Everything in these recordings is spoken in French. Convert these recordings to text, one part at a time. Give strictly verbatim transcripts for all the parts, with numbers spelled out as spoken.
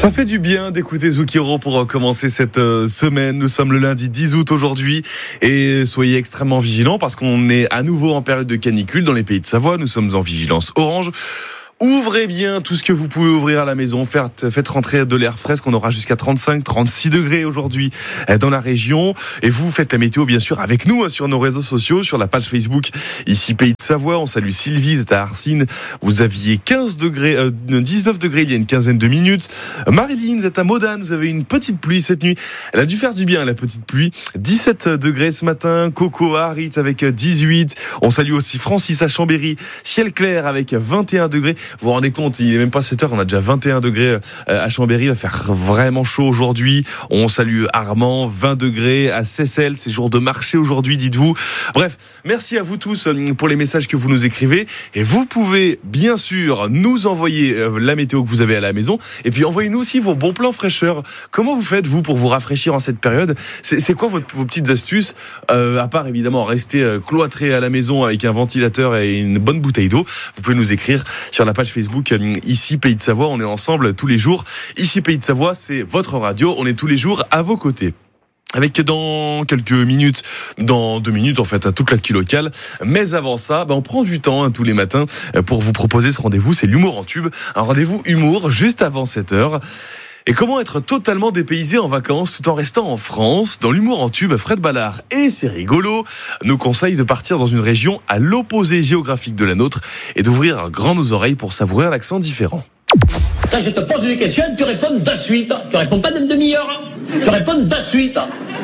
Ça fait du bien d'écouter Zoukiro pour commencer cette euh, semaine. Nous sommes le lundi dix août aujourd'hui et soyez extrêmement vigilants parce qu'on est à nouveau en période de canicule dans les pays de Savoie. Nous sommes en vigilance orange. Ouvrez bien tout ce que vous pouvez ouvrir à la maison, faites, faites rentrer de l'air frais, qu'on aura jusqu'à trente-cinq, trente-six degrés aujourd'hui dans la région. Et vous faites la météo bien sûr avec nous sur nos réseaux sociaux, sur la page Facebook ici Pays de Savoie. On salue Sylvie, vous êtes à Arcine, vous aviez quinze degrés, euh, dix-neuf degrés il y a une quinzaine de minutes. Marilyn, vous êtes à Modane, vous avez une petite pluie cette nuit. Elle a dû faire du bien la petite pluie. dix-sept degrés ce matin. Coco à Harit avec dix-huit. On salue aussi Francis à Chambéry, ciel clair avec vingt et un degrés. Vous vous rendez compte, il n'est même pas sept heures, on a déjà vingt et un degrés à Chambéry, il va faire vraiment chaud aujourd'hui. On salue Armand, vingt degrés à Seyssel, c'est jour de marché aujourd'hui, dites-vous. Bref, merci à vous tous pour les messages que vous nous écrivez. Et vous pouvez bien sûr nous envoyer la météo que vous avez à la maison. Et puis envoyez-nous aussi vos bons plans fraîcheur. Comment vous faites, vous, pour vous rafraîchir en cette période ? C'est, c'est quoi votre, vos petites astuces, euh, à part évidemment rester cloîtré à la maison avec un ventilateur et une bonne bouteille d'eau. Vous pouvez nous écrire sur la page Facebook ici Pays de Savoie, on est ensemble tous les jours. Ici Pays de Savoie, c'est votre radio, on est tous les jours à vos côtés. Avec dans quelques minutes, dans deux minutes en fait, toute l'actu locale. Mais avant ça, ben on prend du temps hein, tous les matins pour vous proposer ce rendez-vous, c'est l'humour en tube. Un rendez-vous humour juste avant sept heures. Et comment être totalement dépaysé en vacances tout en restant en France ? Dans l'humour en tube, Fred Ballard et C'est rigolo nous conseillent de partir dans une région à l'opposé géographique de la nôtre et d'ouvrir grand nos oreilles pour savourer un accent différent. Quand je te pose une question, tu réponds de suite. Tu réponds pas d'une demi-heure. Tu réponds de suite.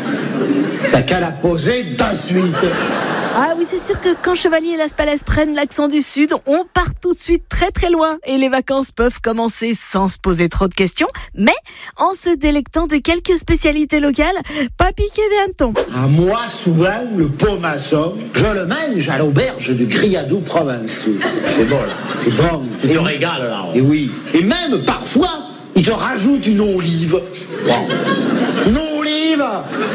T'as qu'à la poser de suite. Ah oui, c'est sûr que quand Chevalier et Las Palais prennent l'accent du Sud, on part tout de suite très très loin. Et les vacances peuvent commencer sans se poser trop de questions, mais en se délectant de quelques spécialités locales, pas piquer des hannetons. À moi, souvent, le pomasson, je le mange à l'auberge du Criadou provençaux. C'est bon, là. C'est bon. Tu te régales, là. Et oui. Et même, parfois, ils te rajoutent une olive. Wow. Une olive.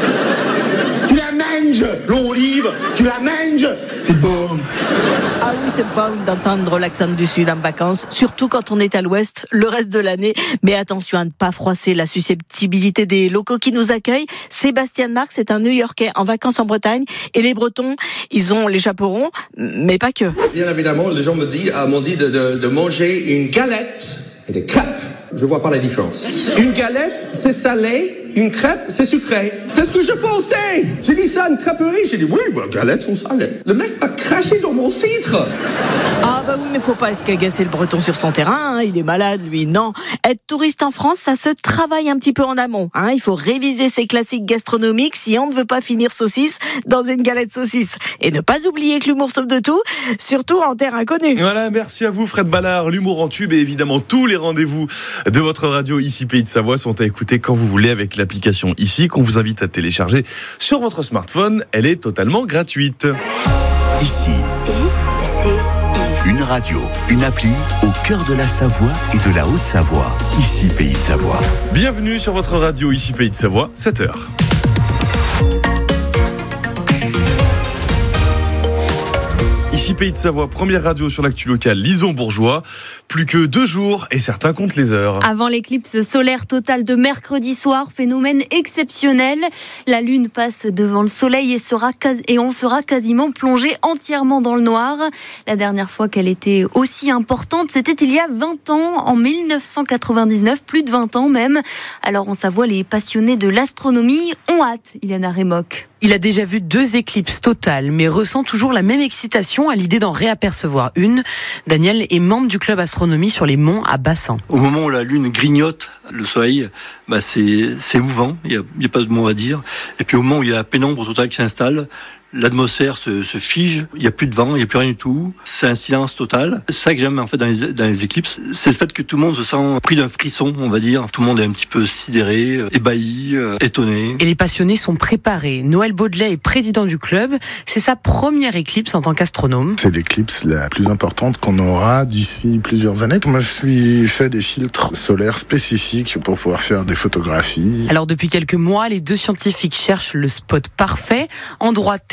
Tu la manges, l'olive, tu la manges, c'est bon. Ah oui, c'est bon d'entendre l'accent du Sud en vacances, surtout quand on est à l'Ouest le reste de l'année. Mais attention à ne pas froisser la susceptibilité des locaux qui nous accueillent. Sébastien Marx est un New-Yorkais en vacances en Bretagne et les Bretons, ils ont les chaperons, mais pas que. Bien évidemment, les gens me disent, m'ont dit de, de, de manger une galette et des crêpes. Je vois pas la différence. Une galette, c'est salé. Une crêpe, c'est sucré. C'est ce que je pensais. J'ai dit ça à une crêperie. J'ai dit, oui, bah, galettes sont salées. Le mec a craché dans mon cidre. Ah bah oui, mais faut pas escagacer le Breton sur son terrain. Hein. Il est malade, lui. Non. Être touriste en France, ça se travaille un petit peu en amont. Hein. Il faut réviser ses classiques gastronomiques si on ne veut pas finir saucisse dans une galette saucisse. Et ne pas oublier que l'humour sauve de tout, surtout en terre inconnue. Voilà, merci à vous Fred Ballard. L'humour en tube et évidemment tous les rendez-vous de votre radio ici Pays de Savoie sont à écouter quand vous voulez avec l'application ici qu'on vous invite à télécharger sur votre smartphone. Elle est totalement gratuite. Ici, une radio, une appli au cœur de la Savoie et de la Haute-Savoie. Ici Pays de Savoie. Bienvenue sur votre radio ici Pays de Savoie, sept heures. Ici Pays de Savoie, première radio sur l'actu locale, Lison-Bourgeois. Plus que deux jours et certains comptent les heures. Avant l'éclipse solaire totale de mercredi soir, phénomène exceptionnel. La lune passe devant le soleil et, sera, et on sera quasiment plongé entièrement dans le noir. La dernière fois qu'elle était aussi importante, c'était il y a vingt ans, en mille neuf cent quatre-vingt-dix-neuf, plus de vingt ans même. Alors en Savoie, les passionnés de l'astronomie ont hâte, Iliana Remoc. Il a déjà vu deux éclipses totales, mais ressent toujours la même excitation à l'idée d'en réapercevoir une. Daniel est membre du club astronomie sur les monts à Bassin. Au moment où la lune grignote le soleil, bah c'est, c'est mouvant, il n'y a, y a pas de mot à dire. Et puis au moment où il y a la pénombre totale qui s'installe, l'atmosphère se, se fige, il n'y a plus de vent, il n'y a plus rien du tout. C'est un silence total. C'est ça que j'aime en fait dans les, dans les éclipses. C'est le fait que tout le monde se sent pris d'un frisson, on va dire. Tout le monde est un petit peu sidéré, ébahi, euh, étonné. Et les passionnés sont préparés. Noël Baudelet est président du club. C'est sa première éclipse en tant qu'astronome. C'est l'éclipse la plus importante qu'on aura d'ici plusieurs années. Je me suis fait des filtres solaires spécifiques pour pouvoir faire des photographies. Alors depuis quelques mois, les deux scientifiques cherchent le spot parfait, endroit tel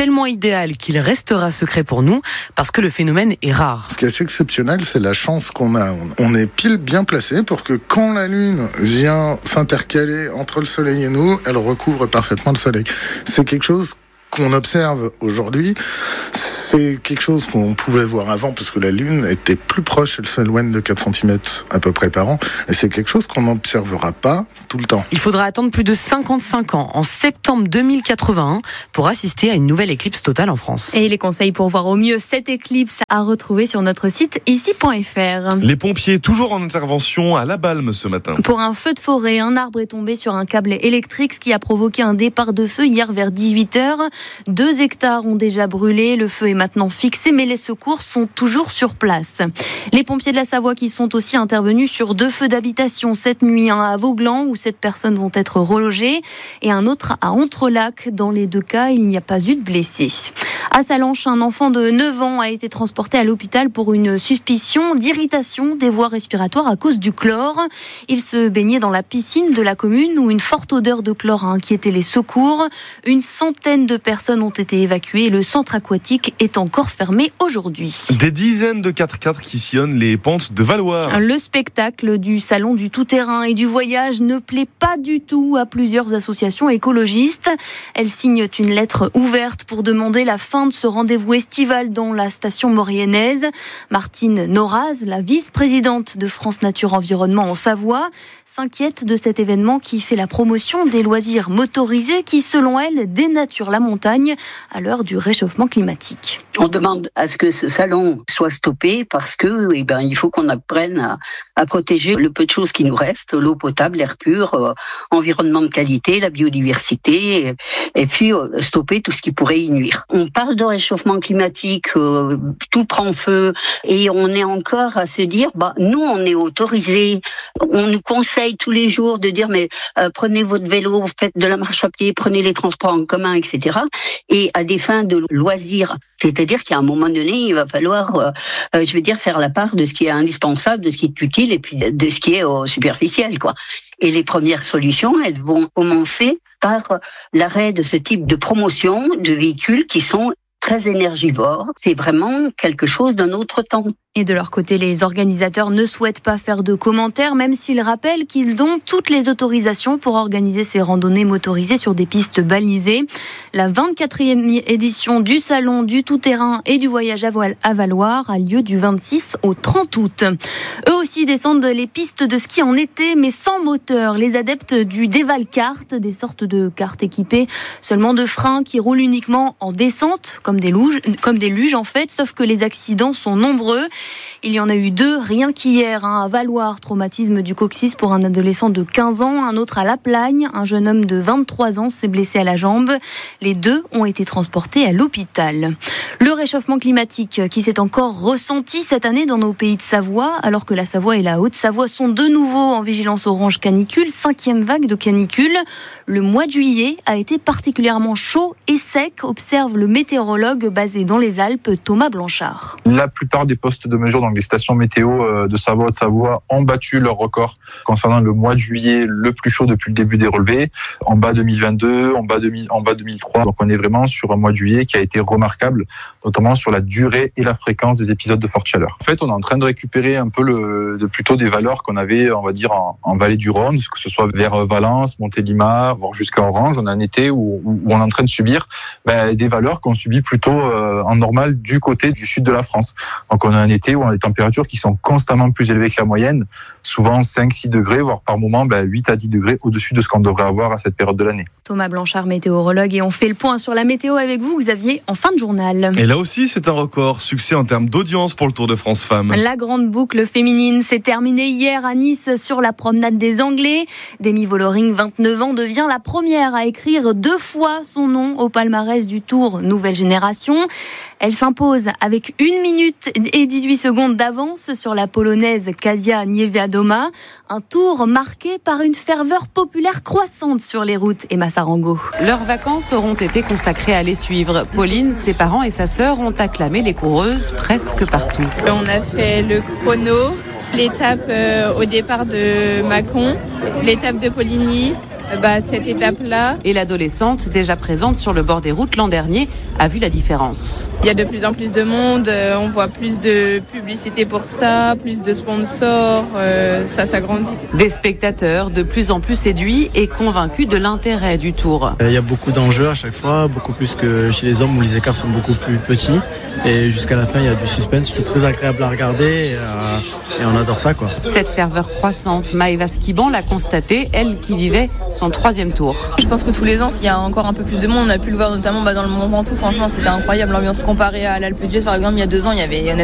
tellement idéal qu'il restera secret pour nous parce que le phénomène est rare. Ce qui est assez exceptionnel, c'est la chance qu'on a. On est pile bien placé pour que quand la Lune vient s'intercaler entre le Soleil et nous, elle recouvre parfaitement le Soleil. C'est quelque chose qu'on observe aujourd'hui. C'est quelque chose qu'on pouvait voir avant parce que la Lune était plus proche, elle s'éloigne de quatre centimètres à peu près par an. Et c'est quelque chose qu'on n'observera pas tout le temps. Il faudra attendre plus de cinquante-cinq ans, en septembre deux mille quatre-vingt-un, pour assister à une nouvelle éclipse totale en France. Et les conseils pour voir au mieux cette éclipse à retrouver sur notre site ici point f r. Les pompiers toujours en intervention à La Balme ce matin. Pour un feu de forêt, un arbre est tombé sur un câble électrique, ce qui a provoqué un départ de feu hier vers dix-huit heures. Deux hectares ont déjà brûlé, le feu est maintenant fixé, mais les secours sont toujours sur place. Les pompiers de la Savoie qui sont aussi intervenus sur deux feux d'habitation cette nuit, un à Vauglan où sept personnes vont être relogées et un autre à Entrelac. Dans les deux cas, il n'y a pas eu de blessés. À Salanches, un enfant de neuf ans a été transporté à l'hôpital pour une suspicion d'irritation des voies respiratoires à cause du chlore. Il se baignait dans la piscine de la commune où une forte odeur de chlore a inquiété les secours. Une centaine de personnes ont été évacuées et le centre aquatique est encore fermé aujourd'hui. Des dizaines de quatre-quatre qui sillonnent les pentes de Valloire. Le spectacle du salon du tout-terrain et du voyage ne plaît pas du tout à plusieurs associations écologistes. Elles signent une lettre ouverte pour demander la fin de ce rendez-vous estival dans la station mauriennaise. Martine Noraz, la vice-présidente de France Nature Environnement en Savoie, s'inquiète de cet événement qui fait la promotion des loisirs motorisés qui, selon elle, dénaturent la montagne à l'heure du réchauffement climatique. On demande à ce que ce salon soit stoppé parce que, eh ben, il faut qu'on apprenne à, à protéger le peu de choses qui nous restent, l'eau potable, l'air pur, euh, environnement de qualité, la biodiversité, et, et puis euh, stopper tout ce qui pourrait y nuire. On parle de réchauffement climatique, euh, tout prend feu, et on est encore à se dire, bah, nous on est autorisés, on nous conseille tous les jours de dire, mais euh, prenez votre vélo, faites de la marche à pied, prenez les transports en commun, et cetera. Et à des fins de loisirs. C'est-à-dire qu'à un moment donné, il va falloir, euh, euh, je veux dire, faire la part de ce qui est indispensable, de ce qui est utile et puis de ce qui est euh, superficiel, quoi. Et les premières solutions, elles vont commencer par l'arrêt de ce type de promotion de véhicules qui sont très énergivores. C'est vraiment quelque chose d'un autre temps. Et de leur côté, les organisateurs ne souhaitent pas faire de commentaires, même s'ils rappellent qu'ils ont toutes les autorisations pour organiser ces randonnées motorisées sur des pistes balisées. La vingt-quatrième édition du Salon du Tout-Terrain et du Voyage à Valloire a lieu du vingt-six au trente août. Eux aussi descendent les pistes de ski en été, mais sans moteur. Les adeptes du Déval-Kart, des sortes de karts équipées seulement de freins qui roulent uniquement en descente, comme des luges, comme des luges en fait, sauf que les accidents sont nombreux. Il y en a eu deux, rien qu'hier, hein, à Valloire, traumatisme du coccyx pour un adolescent de quinze ans, un autre à La Plagne, un jeune homme de vingt-trois ans s'est blessé à la jambe. Les deux ont été transportés à l'hôpital. Le réchauffement climatique qui s'est encore ressenti cette année dans nos pays de Savoie, alors que la Savoie et la Haute-Savoie sont de nouveau en vigilance orange canicule, cinquième vague de canicule. Le mois de juillet a été particulièrement chaud et sec, observe le météorologue basé dans les Alpes, Thomas Blanchard. La plupart des postes de mesure, donc les stations météo de Savoie, de Savoie, ont battu leur record concernant le mois de juillet le plus chaud depuis le début des relevés, en bas deux mille vingt-deux, en bas, en bas deux mille trois. Donc on est vraiment sur un mois de juillet qui a été remarquable, notamment sur la durée et la fréquence des épisodes de forte chaleur. En fait, on est en train de récupérer un peu le, de plutôt des valeurs qu'on avait, on va dire, en, en vallée du Rhône, que ce soit vers Valence, Montélimar, voire jusqu'à Orange. On a un été où, où on est en train de subir ben, des valeurs qu'on subit plutôt euh, en normal du côté du sud de la France. Donc on a un été où on a des températures qui sont constamment plus élevées que la moyenne, souvent cinq à six degrés, voire par moment ben, huit à dix degrés au-dessus de ce qu'on devrait avoir à cette période de l'année. Thomas Blanchard, météorologue, et on fait le point sur la météo avec vous, Xavier, en fin de journal. Et là aussi, c'est un record, succès en termes d'audience pour le Tour de France Femmes. La grande boucle féminine s'est terminée hier à Nice sur la promenade des Anglais. Demi Vollering, vingt-neuf ans, devient la première à écrire deux fois son nom au palmarès du Tour Nouvelle Génération. Elle s'impose avec une minute et dix-huit secondes d'avance sur la polonaise Kasia Niewiadoma. Un tour marqué par une ferveur populaire croissante sur les routes. Emma Sarango. Leurs vacances auront été consacrées à les suivre. Pauline, ses parents et sa sœur ont acclamé les coureuses presque partout. On a fait le chrono, l'étape euh, au départ de Mâcon, l'étape de Poligny, bah, cette étape-là. Et l'adolescente, déjà présente sur le bord des routes l'an dernier, a vu la différence. Il y a de plus en plus de monde, euh, on voit plus de publicité pour ça, plus de sponsors, euh, ça s'agrandit. Des spectateurs de plus en plus séduits et convaincus de l'intérêt du Tour. Il y a beaucoup d'enjeux à chaque fois, beaucoup plus que chez les hommes où les écarts sont beaucoup plus petits. Et jusqu'à la fin, il y a du suspense. C'est très agréable à regarder et, euh, et on adore ça, quoi. Cette ferveur croissante, Maëva Skiban l'a constatée, elle qui vivait son troisième tour. Je pense que tous les ans, s'il y a encore un peu plus de monde, on a pu le voir notamment bah, dans le Mont Ventoux. Franchement, c'était incroyable l'ambiance comparée à l'Alpe d'Huez. Par exemple, il y a deux ans, il y avait